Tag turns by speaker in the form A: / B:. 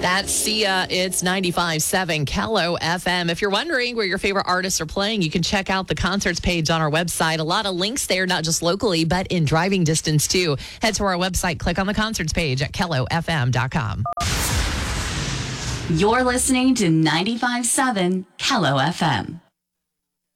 A: That's Sia. It's 95.7 Kello FM. If you're wondering where your favorite artists are playing, you can check out the concerts page on our website. A lot of links there, not just locally, but in driving distance too. Head to our website, click on the concerts page at kellofm.com.
B: You're listening to 95.7 Kello FM.